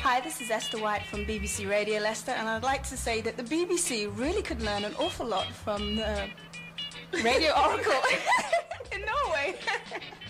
Hi, this is Esther White from BBC Radio Leicester, and I'd like to say that the BBC really could learn an awful lot from Radio Oracle in Norway.